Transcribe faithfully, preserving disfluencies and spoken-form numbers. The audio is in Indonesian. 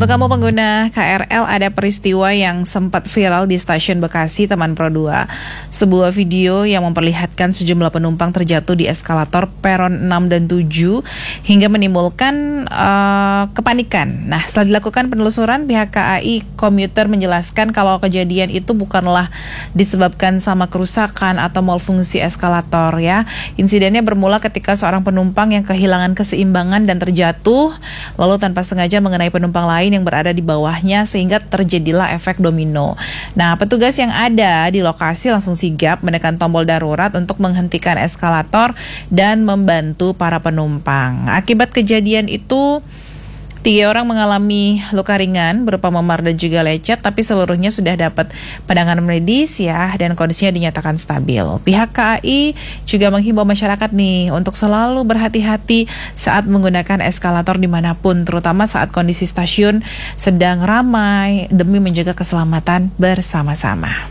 Untuk kamu pengguna K R L, ada peristiwa yang sempat viral di stasiun Bekasi Teman Pro dua. Sebuah video yang memperlihatkan sejumlah penumpang terjatuh di eskalator peron enam dan tujuh hingga menimbulkan uh, kepanikan. Nah, setelah dilakukan penelusuran, pihak K A I Komuter menjelaskan kalau kejadian itu bukanlah disebabkan sama kerusakan atau malfungsi eskalator ya. Insidennya bermula ketika seorang penumpang yang kehilangan keseimbangan dan terjatuh, lalu tanpa sengaja mengenai penumpang lain yang berada di bawahnya sehingga terjadilah efek domino. Nah, petugas yang ada di lokasi langsung sigap menekan tombol darurat untuk menghentikan eskalator dan membantu para penumpang. Akibat kejadian itu, tiga orang mengalami luka ringan berupa memar dan juga lecet, tapi seluruhnya sudah dapat penanganan medis ya, dan kondisinya dinyatakan stabil. Pihak K A I juga menghimbau masyarakat nih untuk selalu berhati-hati saat menggunakan eskalator dimanapun, terutama saat kondisi stasiun sedang ramai demi menjaga keselamatan bersama-sama.